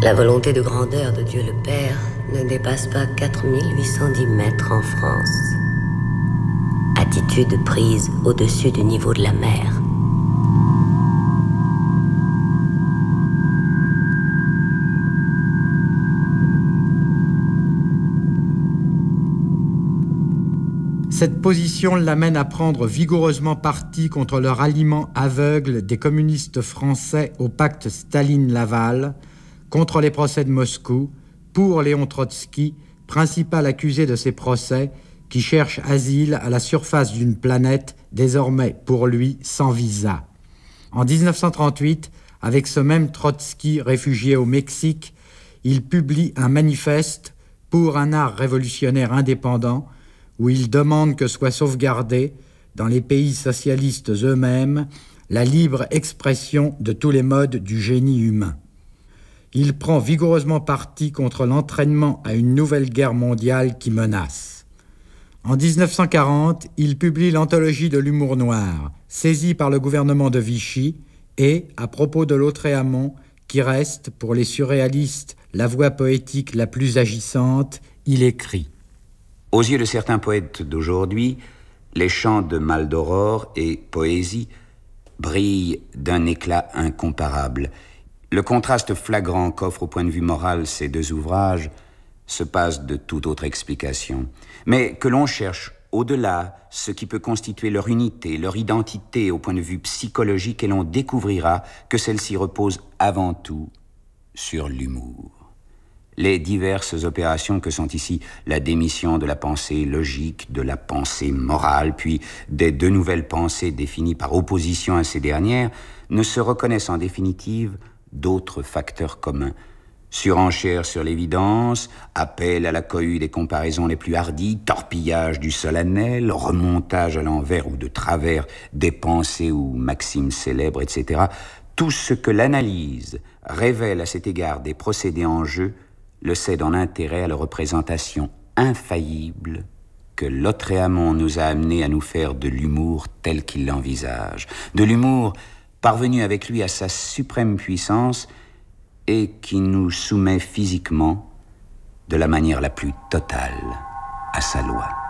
La volonté de grandeur de Dieu le Père ne dépasse pas 4810 mètres en France. Attitude prise au-dessus du niveau de la mer. Cette position l'amène à prendre vigoureusement parti contre le ralliement aveugle des communistes français au pacte Staline-Laval, contre les procès de Moscou, pour Léon Trotsky, principal accusé de ces procès, qui cherche asile à la surface d'une planète désormais pour lui sans visa. En 1938, avec ce même Trotsky réfugié au Mexique, il publie un manifeste pour un art révolutionnaire indépendant où il demande que soit sauvegardée, dans les pays socialistes eux-mêmes, la libre expression de tous les modes du génie humain. Il prend vigoureusement parti contre l'entraînement à une nouvelle guerre mondiale qui menace. En 1940, il publie l'anthologie de l'humour noir, saisie par le gouvernement de Vichy, et, à propos de Lautréamont, qui reste, pour les surréalistes, la voix poétique la plus agissante, il écrit: Aux yeux de certains poètes d'aujourd'hui, les chants de Maldoror et Poésie brillent d'un éclat incomparable. Le contraste flagrant qu'offrent au point de vue moral ces deux ouvrages se passe de toute autre explication. Mais que l'on cherche au-delà ce qui peut constituer leur unité, leur identité au point de vue psychologique, et l'on découvrira que celle-ci repose avant tout sur l'humour. Les diverses opérations que sont ici la démission de la pensée logique, de la pensée morale, puis des deux nouvelles pensées définies par opposition à ces dernières, ne se reconnaissent en définitive d'autres facteurs communs. Surenchère sur l'évidence, appel à la cohue des comparaisons les plus hardies, torpillage du solennel, remontage à l'envers ou de travers des pensées ou maximes célèbres, etc. Tout ce que l'analyse révèle à cet égard des procédés en jeu le cède en intérêt à la représentation infaillible que Lautréamont nous a amené à nous faire de l'humour tel qu'il l'envisage, de l'humour parvenu avec lui à sa suprême puissance et qui nous soumet physiquement de la manière la plus totale à sa loi.